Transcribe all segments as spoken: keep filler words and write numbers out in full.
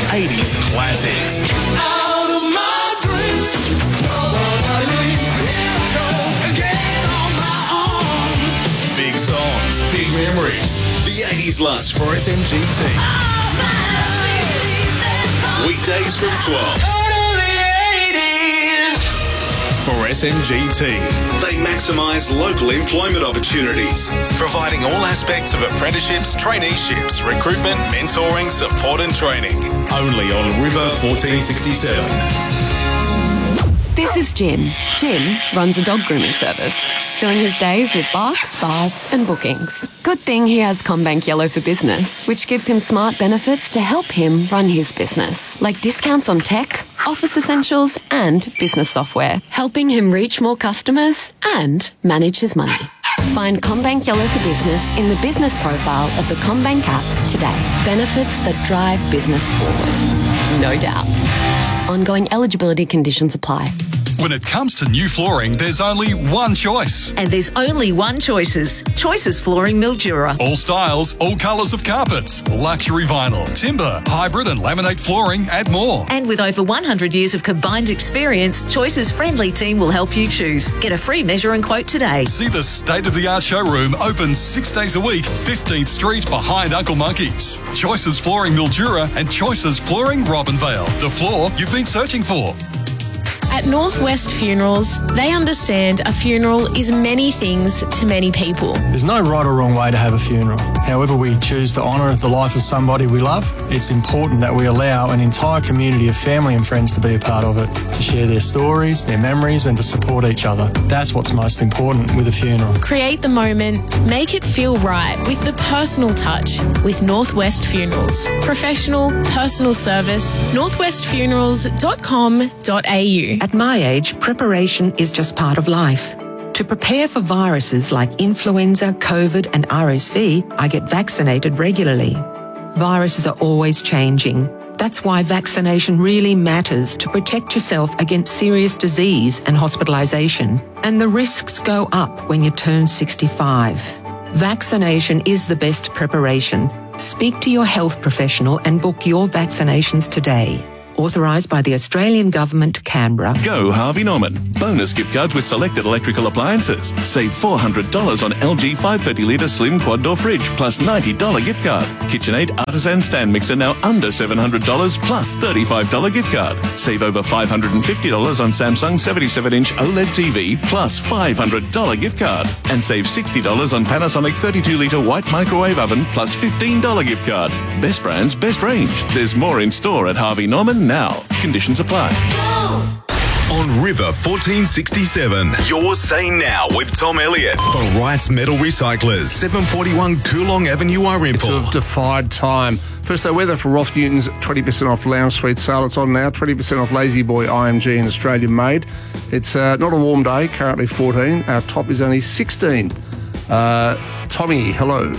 eighties classics. Out of my dreams. Here I go again on my own. Big songs, big memories. The eighties lunch for S M G T. Weekdays from twelve. For S M G T, they maximise local employment opportunities, providing all aspects of apprenticeships, traineeships, recruitment, mentoring, support and training. Only on River fourteen sixty-seven. This is Jim. Jim runs a dog grooming service, filling his days with barks, baths and bookings. Good thing he has CommBank Yellow for Business, which gives him smart benefits to help him run his business, like discounts on tech, office essentials and business software, helping him reach more customers and manage his money. Find CommBank Yellow for Business in the business profile of the CommBank app today. Benefits that drive business forward. No doubt. Ongoing eligibility conditions apply. When it comes to new flooring, there's only one choice. And there's only one Choices. Choices Flooring Mildura. All styles, all colours of carpets, luxury vinyl, timber, hybrid and laminate flooring and more. And with over one hundred years of combined experience, Choices' friendly team will help you choose. Get a free measure and quote today. See the state-of-the-art showroom open six days a week, fifteenth Street behind Uncle Monkey's. Choices Flooring Mildura and Choices Flooring Robinvale. The floor you've been searching for. At Northwest Funerals, they understand a funeral is many things to many people. There's no right or wrong way to have a funeral. However we choose to honour the life of somebody we love, it's important that we allow an entire community of family and friends to be a part of it, to share their stories, their memories and to support each other. That's what's most important with a funeral. Create the moment, make it feel right with the personal touch with Northwest Funerals. Professional, personal service, northwest funerals dot com dot a u. At my age, preparation is just part of life. To prepare for viruses like influenza, COVID and R S V, I get vaccinated regularly. Viruses are always changing. That's why vaccination really matters to protect yourself against serious disease and hospitalisation. And the risks go up when you turn sixty-five. Vaccination is the best preparation. Speak to your health professional and book your vaccinations today. Authorised by the Australian Government, Canberra. Go Harvey Norman. Bonus gift cards with selected electrical appliances. Save four hundred dollars on L G five hundred thirty litre slim quad door fridge plus ninety dollars gift card. KitchenAid Artisan stand mixer now under seven hundred dollars plus thirty-five dollars gift card. Save over five hundred fifty dollars on Samsung seventy-seven inch OLED T V plus five hundred dollars gift card. And save sixty dollars on Panasonic thirty-two litre white microwave oven plus fifteen dollars gift card. Best brands, best range. There's more in store at Harvey Norman now. Conditions apply. On River fourteen sixty-seven, you're Say Now with Tom Elliott for Wright's Metal Recyclers, seven forty-one Coolong Avenue, Irimple. It's a defied time. First day weather for Ross Newton's twenty percent off lounge suite sale. It's on now. twenty percent off Lazy Boy I M G and Australian made. It's uh, not a warm day, currently fourteen. Our top is only sixteen. Uh, Tommy, hello.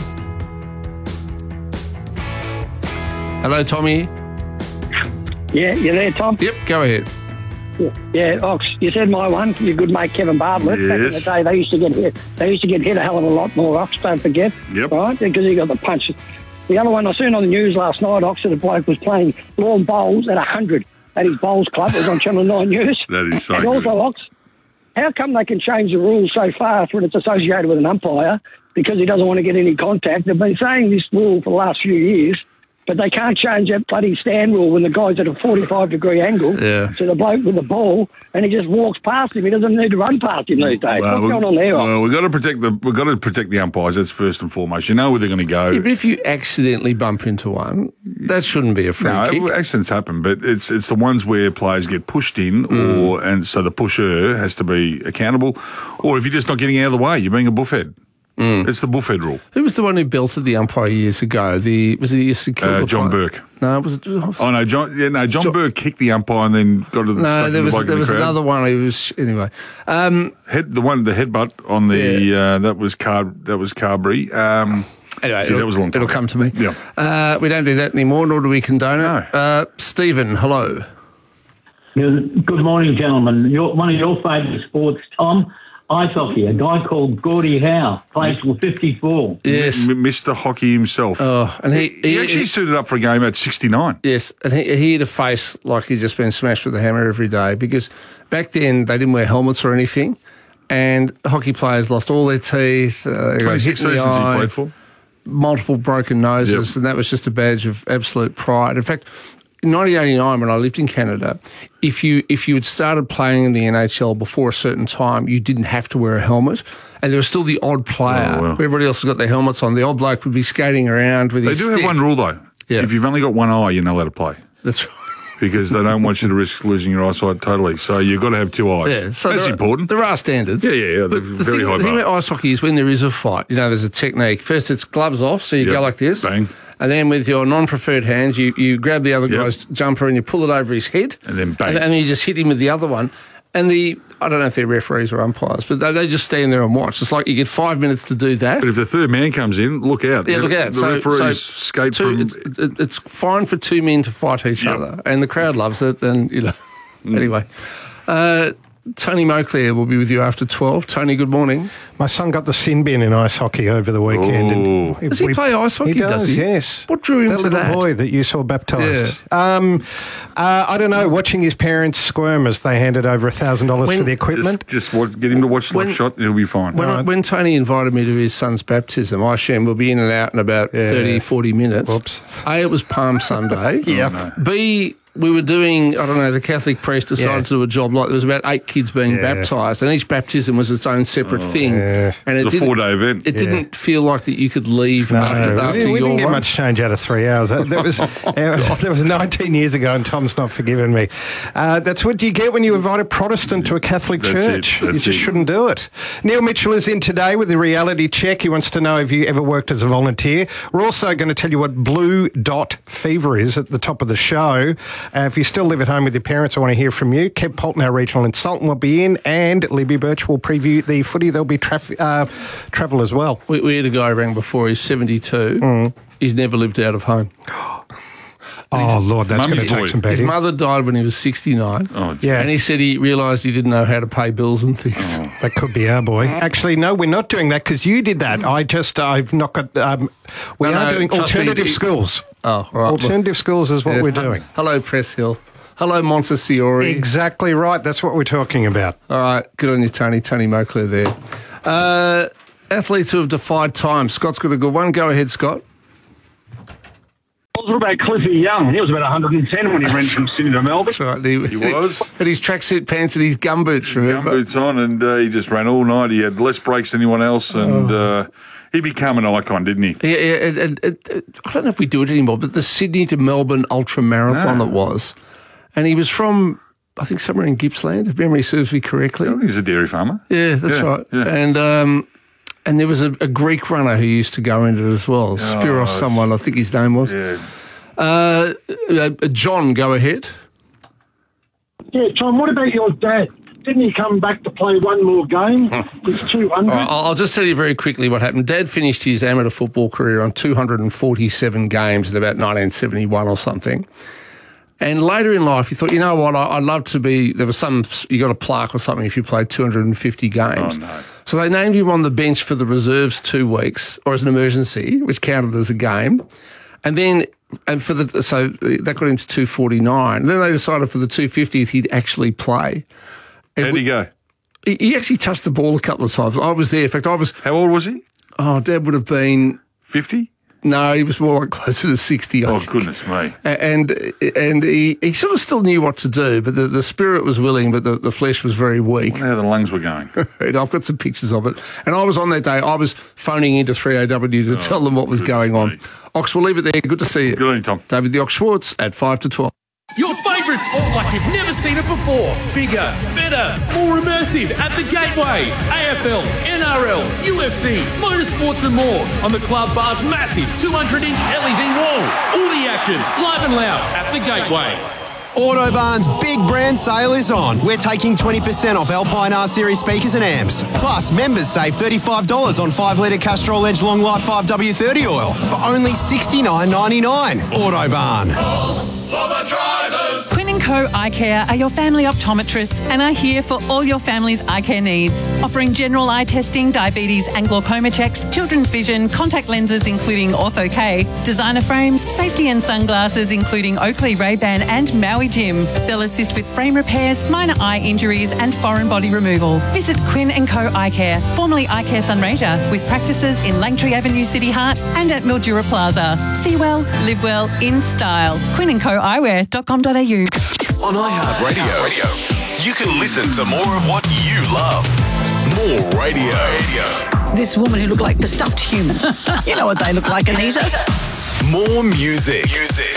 Hello, Tommy. Yeah, you there, Tom? Yep, go ahead. Yeah, yeah, Ox, you said my one, your good mate Kevin Bartlett. Yes. Back in the day, they used to get hit. They used to get hit a hell of a lot more, Ox, don't forget. Yep. Right, because he got the punch. The other one, I seen on the news last night, Ox, that a bloke was playing lawn bowls at one hundred at his bowls club. It was on Channel nine News. That is so And good. also, Ox, how come they can change the rules so fast when it's associated with an umpire because he doesn't want to get any contact? They've been saying this rule for the last few years, but they can't change that bloody stand rule when the guy's at a forty-five degree angle Yeah. to the bloke with the ball and he just walks past him. He doesn't need to run past him these days. Well, What's going on there? Well, we've got to protect the we've got to protect the umpires. That's first and foremost. You know where they're going to go. Yeah, but if you accidentally bump into one, that shouldn't be a free No, kick. accidents happen, but it's it's the ones where players get pushed in, Mm. or and so the pusher has to be accountable, or if you're just not getting out of the way, you're being a buffhead. Mm. It's the buffhead rule. Who was the one who belted the umpire years ago? The was it the security Uh, John player? Burke. No, was it? Oh no, John. Yeah, no, John, Burke kicked the umpire and then got to the. No, stuck there in was the bloke there in was the crowd. another one who was anyway. Um, Head the one the headbutt on the uh, that was Car that was Carberry. Um, Anyway, see, that was a long time it'll ago. come to me. Yeah. Uh, we don't do that anymore, nor do we condone it. Uh, Stephen, hello. Good morning, gentlemen. Your, one of your favourite sports, Tom. ice hockey, a guy called Gordie Howe, plays for fifty-four. Yes. M- Mister Hockey himself. Oh, and he, he, he actually he, suited up for a game at sixty-nine. Yes, and he, he had a face like he'd just been smashed with a hammer every day, because back then they didn't wear helmets or anything, and hockey players lost all their teeth. Uh, twenty-six seasons he played for. Multiple broken noses, yep. and that was just a badge of absolute pride. In fact, in nineteen eighty-nine, when I lived in Canada, if you if you had started playing in the N H L before a certain time, you didn't have to wear a helmet, and there was still the odd player. Oh, well. Everybody else has got their helmets on. The old bloke would be skating around with they his They do stick. have one rule, though. Yeah. If you've only got one eye, you're not allowed to play. That's right. Because they don't want you to risk losing your eyesight totally. So you've got to have two eyes. Yeah, so that's there are, important. There are standards. Yeah, yeah, yeah. They're the very thing, high the bar. thing about ice hockey is when there is a fight, you know, there's a technique. First, it's gloves off, so you yep. go like this. Bang. And then with your non-preferred hands, you, you grab the other yep. guy's jumper and you pull it over his head. And then bang. And, and then you just hit him with the other one. And the, I don't know if they're referees or umpires, but they, they just stand there and watch. It's like you get five minutes to do that. But if the third man comes in, look out. Yeah, look out. The so, referees so skate two, from... It's, it's fine for two men to fight each yep. other. And the crowd loves it. And, you know, mm. anyway. Uh, Tony Moclair will be with you after twelve. Tony, good morning. My son got the sin bin in ice hockey over the weekend. Oh. And does he we, play ice hockey? He does, does he? yes. What drew him that to little that? boy that you saw baptised. Yeah. Um, uh, I don't know, watching his parents squirm as they handed over one thousand dollars for the equipment. Just, just watch, get him to watch Slapshot, he'll be fine. When, I, when Tony invited me to his son's baptism, I assumed we'll be in and out in about yeah. thirty, forty minutes. Whoops. A, it was Palm Sunday. yeah. Oh, no. B, we were doing, I don't know, the Catholic priest decided yeah. to do a job like there was about eight kids being yeah. baptised, and each baptism was its own separate oh, thing. Yeah. And it it's a four-day event. It yeah. didn't feel like that you could leave no, after, we after didn't, we your didn't get one. much change out of three hours. That, that was uh, that was nineteen years ago, and Tom's not forgiven me. Uh, that's what you get when you invite a Protestant to a Catholic that's church. It, you just it. shouldn't do it. Neil Mitchell is in today with the reality check. He wants to know if you ever worked as a volunteer. We're also going to tell you what Blue Dot Fever is at the top of the show. Uh, if you still live at home with your parents, I want to hear from you. Kev Polton, our regional consultant, will be in, and Libby Birch will preview the footy. There'll be traf- uh, travel as well. We, we had a guy who rang before. He's seventy-two. Mm. He's never lived out of home. Oh, Lord, that's going to take some His beating. mother died when he was sixty-nine. Oh, yeah. And he said he realised he didn't know how to pay bills and things. Oh. That could be our boy. Actually, no, we're not doing that because you did that. I just, I've not got, um, we No, are no, doing trust me, alternative he- schools. Oh, right. Alternative schools is what Yes. we're doing. Hello, Press Hill. Hello, Montessori. Exactly right. That's what we're talking about. All right. Good on you, Tony. Tony Moclair there. Uh, athletes who have defied time. Scott's got a good one. Go ahead, Scott. What about Cliffy Young? He was about one hundred ten when he ran from Sydney to Melbourne. That's right. He, He was. Had his tracksuit pants and his gumboots, remember? Gumboots on, and uh, he just ran all night. He had less breaks than anyone else, and uh, he became an icon, didn't he? Yeah, yeah and, and, and, I don't know if we do it anymore, but the Sydney to Melbourne ultra marathon No. it was. And he was from, I think, somewhere in Gippsland, if memory serves me correctly. He's a dairy farmer. Yeah, that's Yeah, right. yeah. And um, and there was a, a Greek runner who used to go into it as well. Spiros it's- someone, I think his name was. Yeah. Uh, uh, John, go ahead. Yeah, John, what about your dad? Didn't he come back to play one more game? He's two hundred. All right, I'll I'll just tell you very quickly what happened. Dad finished his amateur football career on two hundred forty-seven games in about nineteen seventy-one or something. And later in life, he thought, you know what, I- I'd love to be, there was some, you got a plaque or something if you played two hundred fifty games. Oh, no. So they named him on the bench for the reserves two weeks, or as an emergency, which counted as a game. And then, and for the, so that got him to two forty-nine. And then they decided for the two fiftieth he'd actually play. And How'd he go? He, he actually touched the ball a couple of times. I was there. In fact, I was. How old was he? Oh, Dad would have been fifty. No, he was more like closer to sixty. I Oh, think. goodness me. And and he, he sort of still knew what to do, but the, the spirit was willing, but the, the flesh was very weak. I wonder how the lungs were going. And I've got some pictures of it. And I was on that day, I was phoning into three A W to Oh, tell them what was going on. Ox, we'll leave it there. Good to see you. Good on you, Tom. David the Ox Schwartz at five to twelve. Your favourite sport like you've never seen it before. Bigger, better, more immersive at the Gateway. A F L, N R L, U F C, motorsports and more on the Club Bar's massive two hundred inch L E D wall. All the action, live and loud at the Gateway. Autobarn's big brand sale is on. We're taking twenty percent off Alpine R Series speakers and amps. Plus, members save thirty-five dollars on five litre Castrol Edge Long Life five W thirty oil for only sixty-nine ninety-nine. Autobarn. For the drivers. Quinn and Co Co Eye Care are your family optometrists and are here for all your family's eye care needs. Offering general eye testing, diabetes and glaucoma checks, children's vision, contact lenses including Ortho-K, designer frames, safety and sunglasses including Oakley, Ray-Ban and Maui Jim. They'll assist with frame repairs, minor eye injuries and foreign body removal. Visit Quinn and Co Eye Care, formerly Eye Care Sunraysia, with practices in Langtree Avenue, City Heart and at Mildura Plaza. See well, live well, in style. quinn and co eyewear dot com dot a u. On iHeartRadio, you can listen to more of what you love. More radio. This woman who looked like the stuffed human. You know what they look like, Anita. More music. Music.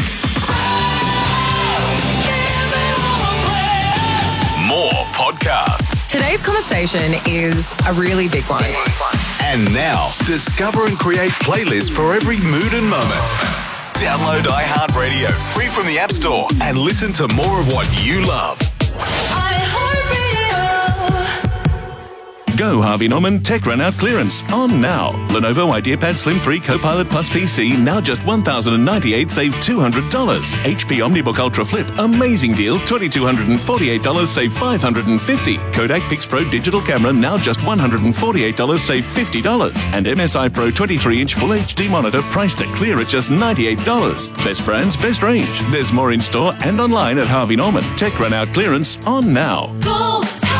More podcasts. Today's conversation is a really big one. And now, discover and create playlists for every mood and moment. Download iHeartRadio free from the App Store and listen to more of what you love. Go Harvey Norman Tech Run Out clearance on now. Lenovo IdeaPad Slim three Copilot Plus P C now just one thousand ninety-eight dollars, save two hundred dollars. H P OmniBook Ultra Flip, amazing deal, two thousand two hundred forty-eight dollars, save five hundred fifty dollars. Kodak Pixpro Digital Camera now just one hundred forty-eight dollars, save fifty dollars. And M S I Pro twenty-three inch Full H D monitor priced at clear at just ninety-eight dollars. Best brands, best range. There's more in store and online at Harvey Norman. Tech Run Out clearance on now. Go,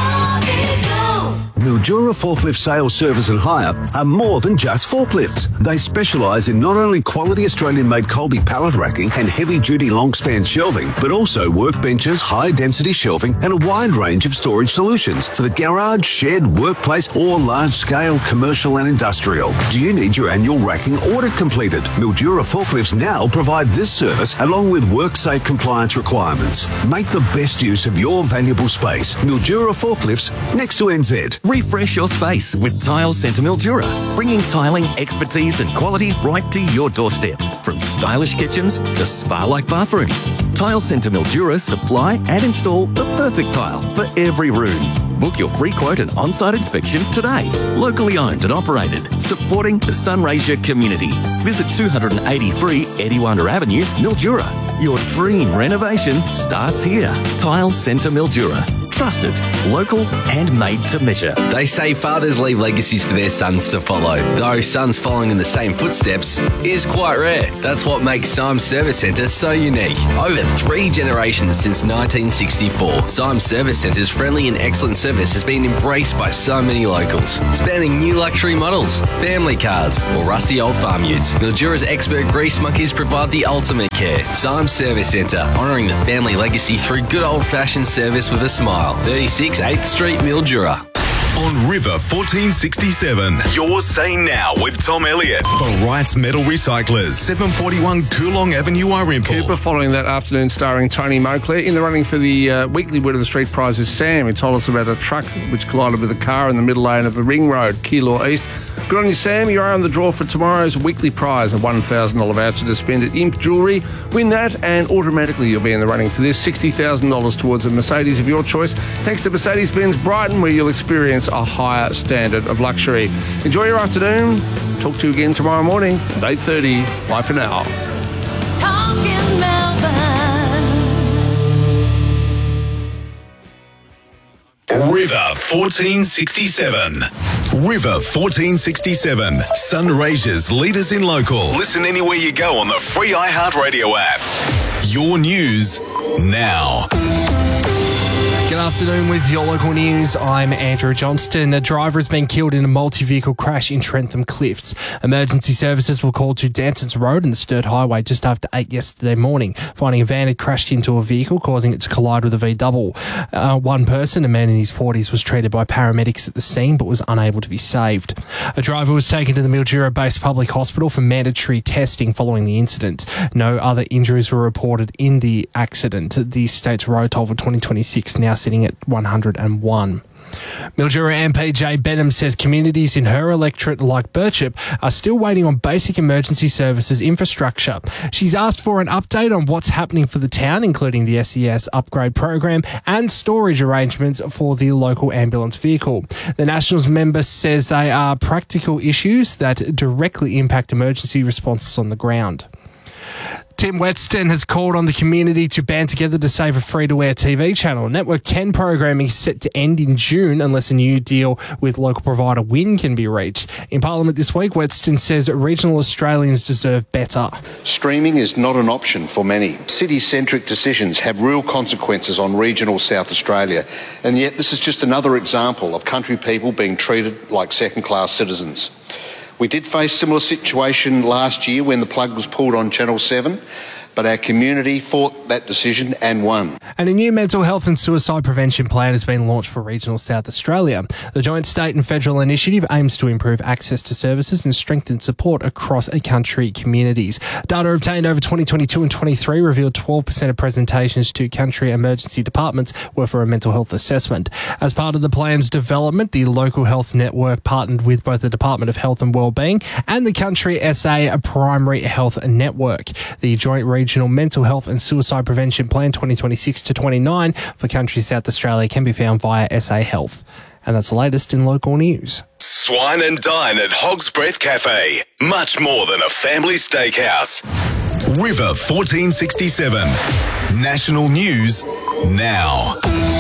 Mildura Forklift Sales, Service and Hire are more than just forklifts. They specialise in not only quality Australian-made Colby pallet racking and heavy-duty long-span shelving, but also workbenches, high-density shelving and a wide range of storage solutions for the garage, shed, workplace or large-scale commercial and industrial. Do you need your annual racking audit completed? Mildura Forklifts now provide this service along with WorkSafe compliance requirements. Make the best use of your valuable space. Mildura Forklifts next to N Z. Refresh your space with Tile Centre Mildura, bringing tiling expertise and quality right to your doorstep. From stylish kitchens to spa-like bathrooms, Tile Centre Mildura supply and install the perfect tile for every room. Book your free quote and on-site inspection today. Locally owned and operated, supporting the Sunraysia community. Visit two eighty-three Ediwanda Avenue, Mildura. Your dream renovation starts here. Tile Centre Mildura. Trusted, local and made to measure. They say fathers leave legacies for their sons to follow, though sons following in the same footsteps is quite rare. That's what makes Symes Service Centre so unique. Over three generations since nineteen sixty-four, Symes Service Centre's friendly and excellent service has been embraced by so many locals, spanning new luxury models, family cars or rusty old farm utes. Mildura's expert grease monkeys provide the ultimate care. Symes Service Centre, honouring the family legacy through good old-fashioned service with a smile. thirty-six eighth Street, Mildura. On River fourteen sixty-seven, you're Say Now with Tom Elliott for Wright's Metal Recyclers, seven forty-one Coolong Avenue, Irimple. Cooper following that afternoon starring Tony Moclair. In the running for the uh, weekly Word of the Street prize is Sam, who told us about a truck which collided with a car in the middle lane of the Ring Road, Keilor East. Good on you, Sam. You are on the draw for tomorrow's weekly prize, a one thousand dollars voucher to spend at Imp Jewellery. Win that and automatically you'll be in the running for this sixty thousand dollars towards a Mercedes of your choice, thanks to Mercedes-Benz Brighton, where you'll experience a higher standard of luxury. Enjoy your afternoon. Talk to you again tomorrow morning at eight thirty. Bye for now. River fourteen sixty-seven. River fourteen sixty-seven. Sunraysia's leaders in local. Listen anywhere you go on the free iHeartRadio app. Your news now. Good afternoon with your local news. I'm Andrew Johnston. A driver has been killed in a multi-vehicle crash in Trentham Cliffs. Emergency services were called to Danson's Road and the Sturt Highway just after eight yesterday morning, finding a van had crashed into a vehicle, causing it to collide with a V-double. Uh, one person, a man in his forties, was treated by paramedics at the scene but was unable to be saved. A driver was taken to the Mildura-based public hospital for mandatory testing following the incident. No other injuries were reported in the accident. The state's road toll for twenty twenty-six now sitting at one hundred and one. Mildura M P Jay Benham says communities in her electorate like Birchip are still waiting on basic emergency services infrastructure. She's asked for an update on what's happening for the town, including the S E S upgrade program and storage arrangements for the local ambulance vehicle. The Nationals member says they are practical issues that directly impact emergency responses on the ground. Tim Wetston has called on the community to band together to save a free-to-air T V channel. Network ten programming is set to end in June unless a new deal with local provider Win can be reached. In Parliament this week, Wetston says regional Australians deserve better. Streaming is not an option for many. City-centric decisions have real consequences on regional South Australia, and yet this is just another example of country people being treated like second-class citizens. We did face a similar situation last year when the plug was pulled on Channel seven, but our community fought that decision and won. And a new mental health and suicide prevention plan has been launched for regional South Australia. The joint state and federal initiative aims to improve access to services and strengthen support across country communities. Data obtained over twenty twenty-two and twenty-three revealed twelve percent of presentations to country emergency departments were for a mental health assessment. As part of the plan's development, the local health network partnered with both the Department of Health and Wellbeing and the Country S A Primary Health Network. The joint Regional Mental Health and Suicide Prevention Plan twenty twenty-six to twenty-nine for Country South Australia can be found via S A Health. And that's the latest in local news. Swine and dine at Hog's Breath Cafe. Much more than a family steakhouse. River fourteen sixty-seven. National News now.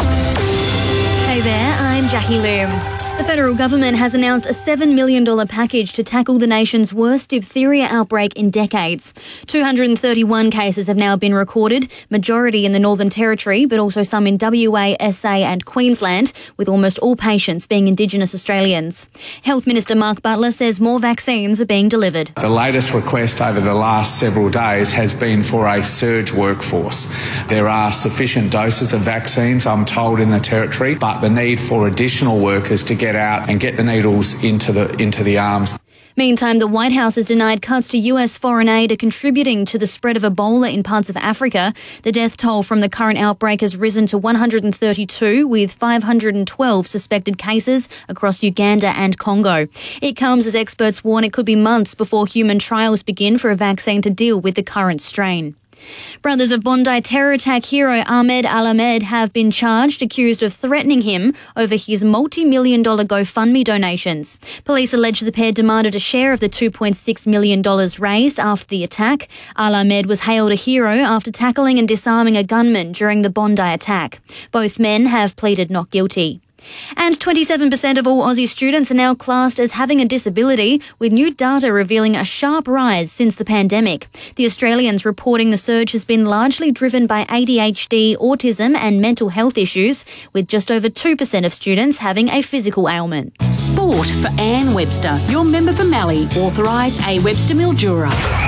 Hey there, I'm Jackie Loom. The federal government has announced a seven million dollars package to tackle the nation's worst diphtheria outbreak in decades. two hundred thirty-one cases have now been recorded, majority in the Northern Territory, but also some in W A, S A and Queensland, with almost all patients being Indigenous Australians. Health Minister Mark Butler says more vaccines are being delivered. The latest request over the last several days has been for a surge workforce. There are sufficient doses of vaccines, I'm told, in the Territory, but the need for additional workers to get out and get the needles into the into the arms. Meantime, the White House has denied cuts to U S foreign aid are contributing to the spread of Ebola in parts of Africa. The death toll from the current outbreak has risen to one hundred thirty-two, with five hundred twelve suspected cases across Uganda and Congo. It comes as experts warn it could be months before human trials begin for a vaccine to deal with the current strain. Brothers of Bondi terror attack hero Ahmed Al-Ahmed have been charged, accused of threatening him over his multi-million dollar GoFundMe donations. Police allege the pair demanded a share of the two point six million dollars raised after the attack. Al-Ahmed was hailed a hero after tackling and disarming a gunman during the Bondi attack. Both men have pleaded not guilty. And twenty-seven percent of all Aussie students are now classed as having a disability, with new data revealing a sharp rise since the pandemic. The Australians reporting the surge has been largely driven by A D H D, autism and mental health issues, with just over two percent of students having a physical ailment. Sport for Anne Webster, your member for Mallee, authorised A Webster Mildura.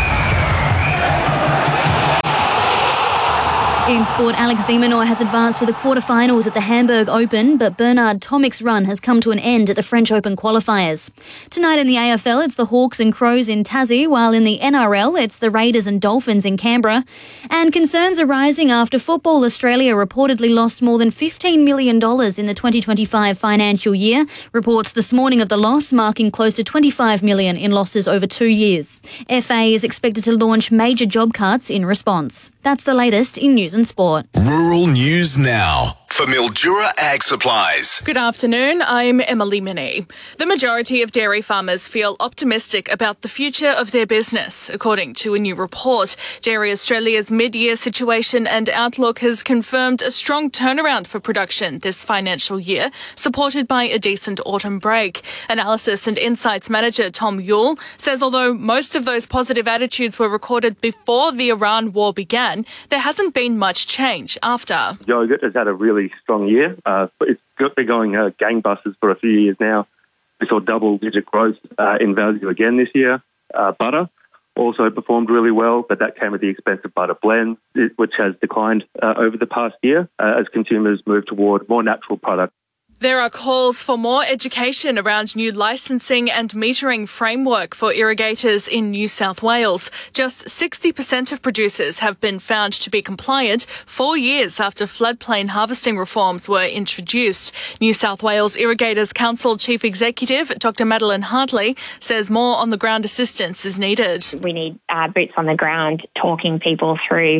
In sport, Alex de Minaur has advanced to the quarterfinals at the Hamburg Open, but Bernard Tomic's run has come to an end at the French Open qualifiers. Tonight in the A F L, it's the Hawks and Crows in Tassie, while in the N R L, it's the Raiders and Dolphins in Canberra. And concerns are rising after Football Australia reportedly lost more than fifteen million dollars in the twenty twenty-five financial year. Reports this morning of the loss marking close to twenty-five million dollars in losses over two years. F A is expected to launch major job cuts in response. That's the latest in news and sport. Rural News Now for Mildura Ag Supplies. Good afternoon, I'm Emily Minnie. The majority of dairy farmers feel optimistic about the future of their business. According to a new report, Dairy Australia's mid-year situation and outlook has confirmed a strong turnaround for production this financial year, supported by a decent autumn break. Analysis and Insights Manager Tom Yule says although most of those positive attitudes were recorded before the Iran war began, there hasn't been much change after. Yogurt has had a really strong year. Uh, it's been going uh, gangbusters for a few years now. We saw double-digit growth uh, in value again this year. Uh, butter also performed really well, but that came at the expense of butter blend, which has declined uh, over the past year uh, as consumers move toward more natural products. There are calls for more education around new licensing and metering framework for irrigators in New South Wales. Just sixty percent of producers have been found to be compliant four years after floodplain harvesting reforms were introduced. New South Wales Irrigators Council Chief Executive Doctor Madeline Hartley says more on-the-ground assistance is needed. We need uh, boots on the ground talking people through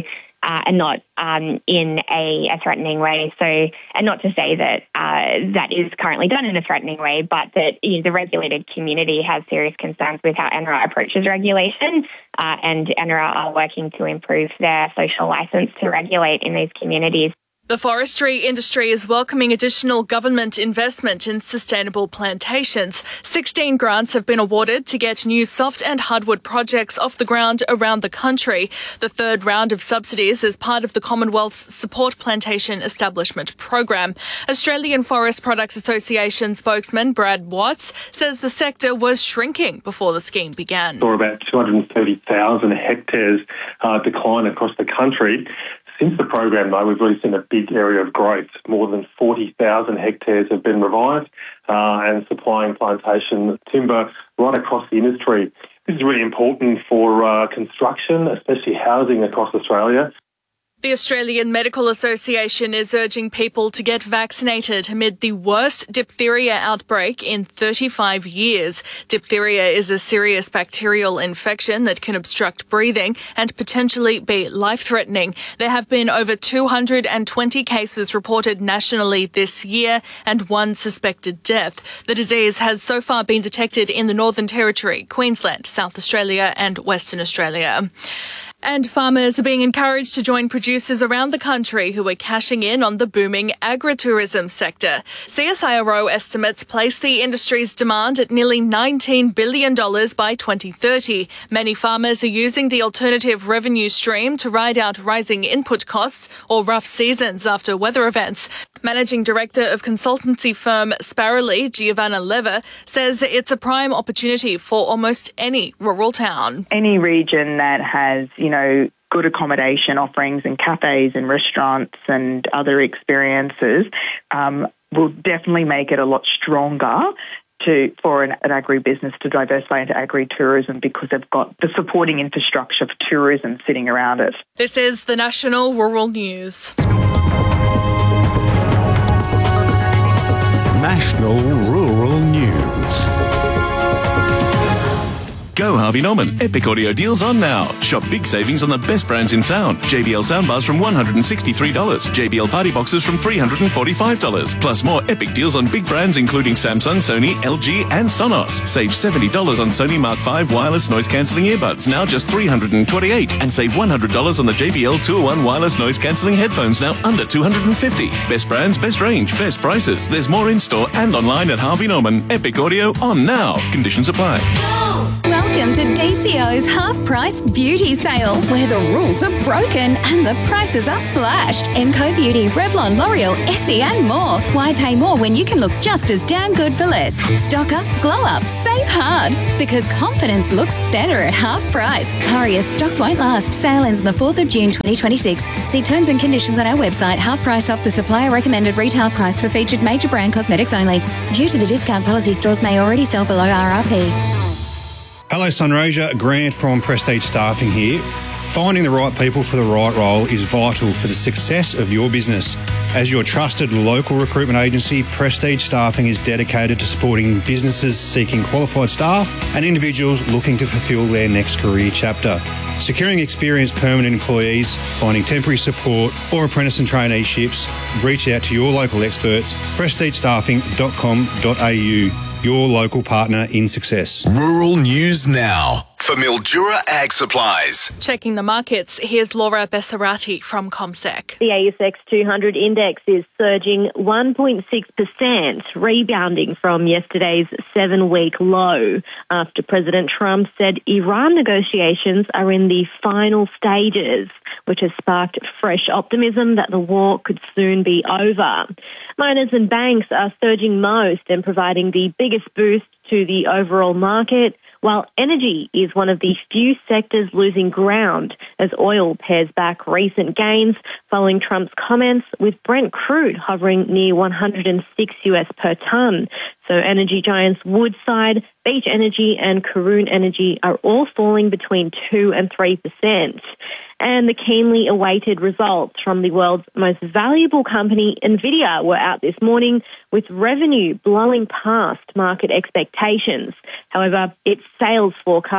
uh, and not um, in a, a threatening way. So, and not to say that uh, that is currently done in a threatening way, but that you know, the regulated community has serious concerns with how N R A approaches regulation, uh, and N R A are working to improve their social licence to regulate in these communities. The forestry industry is welcoming additional government investment in sustainable plantations. sixteen grants have been awarded to get new soft and hardwood projects off the ground around the country. The third round of subsidies is part of the Commonwealth's Support Plantation Establishment program. Australian Forest Products Association spokesman Brad Watts says the sector was shrinking before the scheme began. Saw about two hundred thirty thousand hectares uh, decline across the country. Since the program, though, we've really seen a big area of growth. More than forty thousand hectares have been revived uh, and supplying plantation timber right across the industry. This is really important for uh, construction, especially housing across Australia. The Australian Medical Association is urging people to get vaccinated amid the worst diphtheria outbreak in thirty-five years. Diphtheria is a serious bacterial infection that can obstruct breathing and potentially be life-threatening. There have been over two hundred twenty cases reported nationally this year and one suspected death. The disease has so far been detected in the Northern Territory, Queensland, South Australia and Western Australia. And farmers are being encouraged to join producers around the country who are cashing in on the booming agritourism sector. C S I R O estimates place the industry's demand at nearly nineteen billion dollars by twenty thirty. Many farmers are using the alternative revenue stream to ride out rising input costs or rough seasons after weather events. Managing Director of consultancy firm Sparrowley, Giovanna Lever, says it's a prime opportunity for almost any rural town. Any region that has, you know, good accommodation offerings and cafes and restaurants and other experiences um, will definitely make it a lot stronger to for an, an agri-business to diversify into agri-tourism because they've got the supporting infrastructure for tourism sitting around it. This is the National Rural News. National Rural News. Go Harvey Norman. Epic audio deals on now. Shop big savings on the best brands in sound. J B L soundbars from one hundred sixty-three dollars. J B L party boxes from three hundred forty-five dollars. Plus more epic deals on big brands including Samsung, Sony, L G and Sonos. Save seventy dollars on Sony Mark five wireless noise cancelling earbuds, now just three hundred twenty-eight dollars. And save one hundred dollars on the J B L two oh one wireless noise cancelling headphones, now under two hundred fifty dollars. Best brands, best range, best prices. There's more in store and online at Harvey Norman. Epic audio on now. Conditions apply. Welcome to D C O's half-price beauty sale, where the rules are broken and the prices are slashed. Emco Beauty, Revlon, L'Oreal, Essie and more. Why pay more when you can look just as damn good for less? Stock up, glow up, save hard. Because confidence looks better at half price. Hurry as stocks won't last. Sale ends on the fourth of June twenty twenty-six. See terms and conditions on our website. Half price off the supplier recommended retail price for featured major brand cosmetics only. Due to the discount policy, stores may already sell below R R P. Hello Sunraysia, Grant from Prestige Staffing here. Finding the right people for the right role is vital for the success of your business. As your trusted local recruitment agency, Prestige Staffing is dedicated to supporting businesses seeking qualified staff and individuals looking to fulfil their next career chapter. Securing experienced permanent employees, finding temporary support or apprentice and traineeships, reach out to your local experts, prestige staffing dot com dot a u. Your local partner in success. Rural News Now for Mildura Ag Supplies. Checking the markets, here's Laura Bessarati from CommSec. The A S X two hundred index is surging one point six percent, rebounding from yesterday's seven-week low after President Trump said Iran negotiations are in the final stages, which has sparked fresh optimism that the war could soon be over. Miners and banks are surging most and providing the biggest boost to the overall market, while energy is one of the few sectors losing ground as oil pares back recent gains following Trump's comments, with Brent crude hovering near one hundred six US per tonne. So energy giants Woodside, Beach Energy and Karoon Energy are all falling between two and three percent. And the keenly awaited results from the world's most valuable company, Nvidia, were out this morning with revenue blowing past market expectations. However, its sales forecasts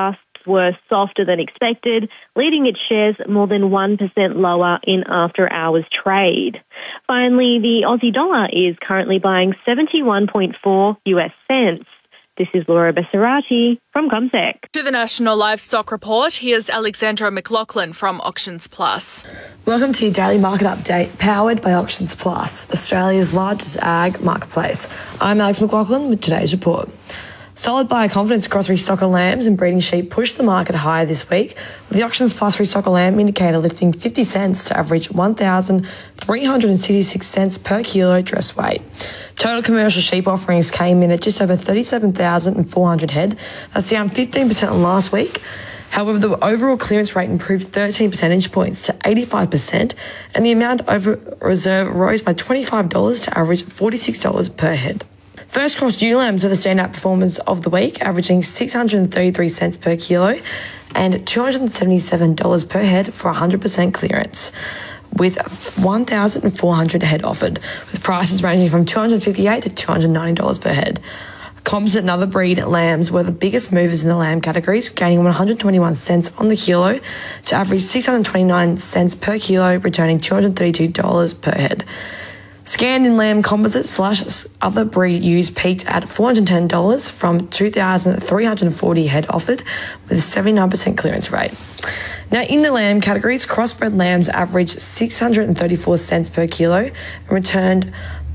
were softer than expected, leading its shares more than one percent lower in after-hours trade. Finally, the Aussie dollar is currently buying seventy-one point four US cents. This is Laura Bessarati from CommSec. To the National Livestock Report, here's Alexandra McLaughlin from Auctions Plus. Welcome to your daily market update, powered by Auctions Plus, Australia's largest ag marketplace. I'm Alex McLaughlin with today's report. Solid buyer confidence across restocker lambs and breeding sheep pushed the market higher this week, with the Auctions Plus restocker lamb indicator lifting fifty cents to average one thousand three hundred sixty-six cents per kilo dress weight. Total commercial sheep offerings came in at just over thirty-seven thousand four hundred head. That's down fifteen percent on last week. However, the overall clearance rate improved thirteen percentage points to eighty-five percent, and the amount over reserve rose by twenty-five dollars to average forty-six dollars per head. First cross ewe lambs were the standout performers of the week, averaging six hundred thirty-three cents per kilo and two hundred seventy-seven dollars per head for one hundred percent clearance, with one thousand four hundred head offered, with prices ranging from two hundred fifty-eight dollars to two hundred ninety dollars per head. Composite and other breed lambs were the biggest movers in the lamb categories, gaining one hundred twenty-one cents on the kilo to average six hundred twenty-nine cents per kilo, returning two hundred thirty-two dollars per head. Scanned in lamb composite slash other breed ewes peaked at four hundred ten dollars from two thousand three hundred forty head offered, with a seventy-nine percent clearance rate. Now, in the lamb categories, crossbred lambs averaged six hundred thirty-four cents per kilo and returned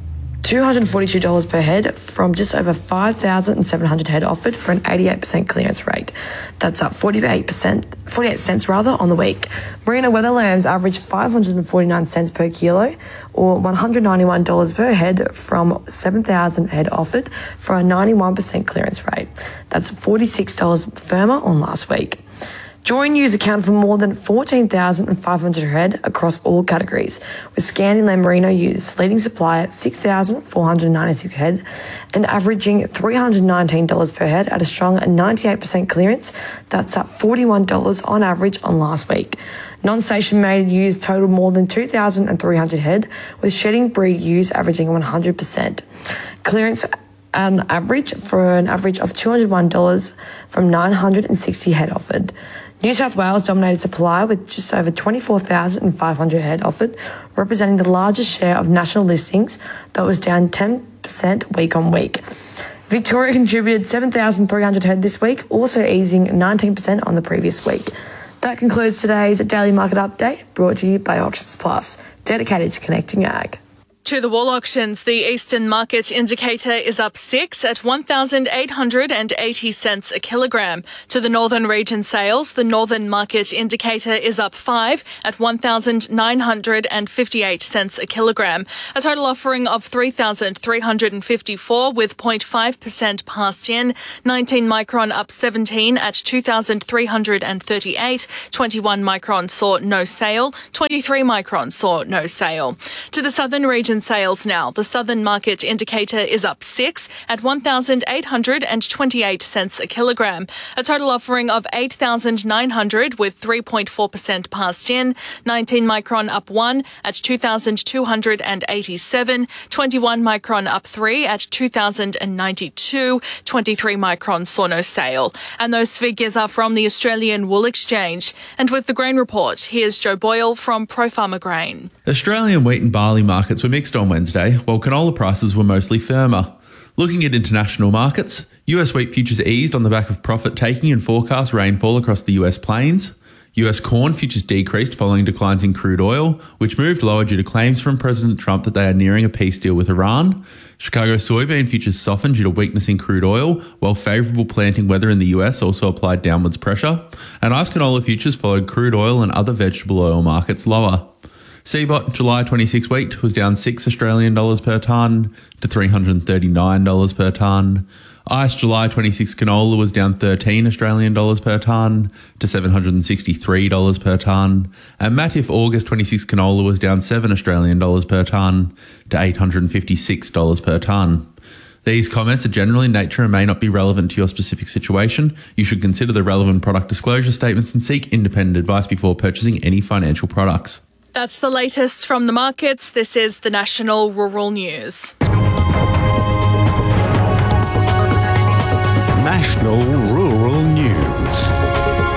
two hundred forty-two dollars per head from just over five thousand seven hundred head offered for an eighty-eight percent clearance rate. That's up forty-eight percent, forty-eight cents rather on the week. Merino weather lambs averaged five hundred forty-nine cents per kilo or one hundred ninety-one dollars per head from seven thousand head offered for a ninety-one percent clearance rate. That's forty-six dollars firmer on last week. Join ewes account for more than fourteen thousand five hundred head across all categories, with Scandin lamb merino ewes leading supply at six thousand four hundred ninety-six head and averaging three hundred nineteen dollars per head at a strong ninety-eight percent clearance. That's up forty-one dollars on average on last week. Non-station mated ewes totaled more than two thousand three hundred head, with shedding breed ewes averaging one hundred percent. Clearance on average for an average of two hundred one dollars from nine hundred sixty head offered. New South Wales dominated supply with just over twenty-four thousand five hundred head offered, representing the largest share of national listings, that was down ten percent week on week. Victoria contributed seven thousand three hundred head this week, also easing nineteen percent on the previous week. That concludes today's Daily Market Update, brought to you by Auctions Plus, dedicated to connecting ag. To the wool auctions, the Eastern Market Indicator is up six at one thousand eight hundred eighty cents a kilogram. To the Northern Region sales, the Northern Market Indicator is up five at one thousand nine hundred fifty-eight cents a kilogram. A total offering of three thousand three hundred fifty-four with zero point five percent passed in. nineteen micron up seventeen at two thousand three hundred thirty-eight. twenty-one micron saw no sale. twenty-three micron saw no sale. To the Southern Region sales now. The Southern Market Indicator is up six at one thousand eight hundred twenty-eight cents a kilogram. A total offering of eight thousand nine hundred with three point four percent passed in. nineteen micron up one at two thousand two hundred eighty-seven. twenty-one micron up three at two thousand ninety-two. twenty-three micron saw no sale. And those figures are from the Australian Wool Exchange. And with the Grain Report, here's Joe Boyle from Pro Farmer Grain. Australian wheat and barley markets were mixed on Wednesday, while canola prices were mostly firmer. Looking at international markets, U S wheat futures eased on the back of profit-taking and forecast rainfall across the U S plains. U S corn futures decreased following declines in crude oil, which moved lower due to claims from President Trump that they are nearing a peace deal with Iran. Chicago soybean futures softened due to weakness in crude oil, while favourable planting weather in the U S also applied downwards pressure. And ice canola futures followed crude oil and other vegetable oil markets lower. C B O T July twenty-six wheat was down six Australian dollars per tonne to three hundred thirty-nine dollars per tonne. I C E July twenty-six canola was down thirteen Australian dollars per tonne to seven hundred sixty-three dollars per tonne. And Matif August twenty-six canola was down seven Australian dollars per tonne to eight hundred fifty-six dollars per tonne. These comments are general in nature and may not be relevant to your specific situation. You should consider the relevant product disclosure statements and seek independent advice before purchasing any financial products. That's the latest from the markets. This is the National Rural News. National Rural News.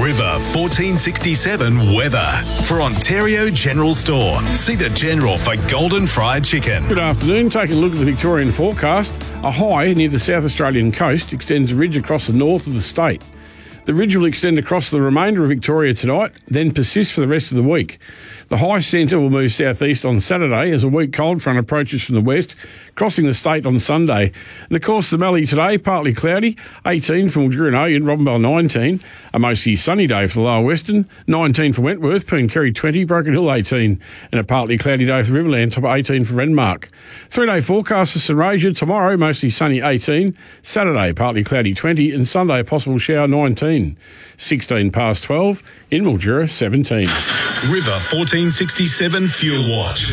River fourteen sixty-seven weather. For Ontario General Store, see the General for golden fried chicken. Good afternoon. Taking a look at the Victorian forecast. A high near the South Australian coast extends a ridge across the north of the state. The ridge will extend across the remainder of Victoria tonight, then persist for the rest of the week. The high centre will move southeast on Saturday as a weak cold front approaches from the west, crossing the state on Sunday. And of course, the Mallee today, partly cloudy, eighteen for Mildura and Oyen, Robinbell nineteen, a mostly sunny day for the Lower Western, nineteen for Wentworth, Pooncarry twenty, Broken Hill eighteen, and a partly cloudy day for Riverland, top eighteen for Renmark. Three-day forecast for St Rasia, tomorrow mostly sunny eighteen, Saturday partly cloudy twenty, and Sunday a possible shower nineteen. sixteen past twelve, in Mildura seventeen. River fourteen sixty-seven Fuel Watch.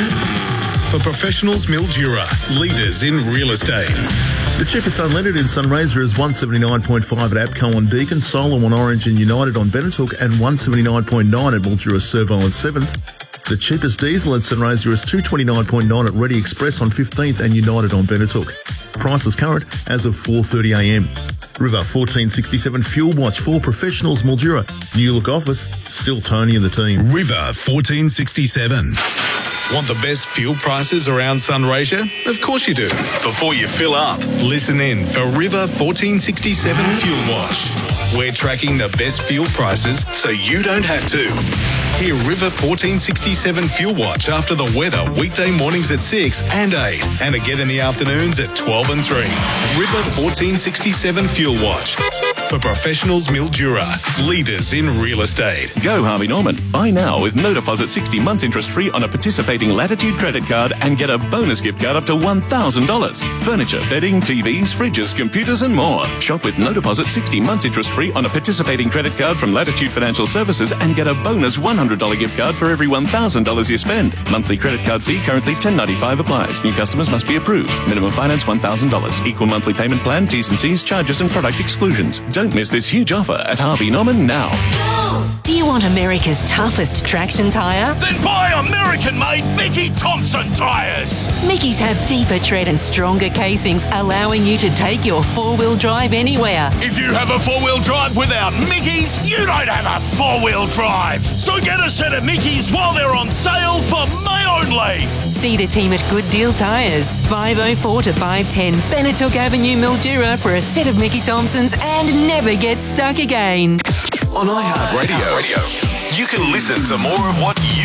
For professionals, Mildura, leaders in real estate. The cheapest unleaded in Sunraysia is one seventy-nine point five at APCO on Deakin, Solo on Orange and United on Benetooke, and one seventy-nine point nine at Mildura Servo on seventh. The cheapest diesel at Sunraysia is two twenty-nine point nine at Ready Express on fifteenth and United on Benetooke. Prices current as of four thirty a m. River fourteen sixty-seven Fuel Watch for professionals, Mildura. New look office, still Tony and the team. River fourteen sixty-seven. Want the best fuel prices around Sunraysia? Of course you do. Before you fill up, listen in for River fourteen sixty-seven Fuel Watch. We're tracking the best fuel prices so you don't have to. Hear River fourteen sixty-seven Fuel Watch after the weather weekday mornings at six and eight and again in the afternoons at twelve and three. River fourteen sixty-seven Fuel Watch. For professionals, Mildura, leaders in real estate. Go Harvey Norman. Buy now with no deposit sixty months interest free on a participating Latitude credit card and get a bonus gift card up to one thousand dollars. Furniture, bedding, T Vs, fridges, computers and more. Shop with no deposit sixty months interest free on a participating credit card from Latitude Financial Services and get a bonus one hundred dollars gift card for every one thousand dollars you spend. Monthly credit card fee currently ten dollars ninety-five applies. New customers must be approved. Minimum finance one thousand dollars. Equal monthly payment plan, T's and C's, charges and product exclusions. Don't miss this huge offer at Harvey Norman now. Do you want America's toughest traction tyre? Then buy American-made Mickey Thompson tyres! Mickey's have deeper tread and stronger casings, allowing you to take your four-wheel drive anywhere. If you have a four-wheel drive without Mickey's, you don't have a four-wheel drive! So get a set of Mickey's while they're on sale for May only! See the team at Good Deal Tyres, five oh four to five ten Benetooke Avenue, Mildura, for a set of Mickey Thompsons and never get stuck again. On iHeartRadio, you can listen to more of what you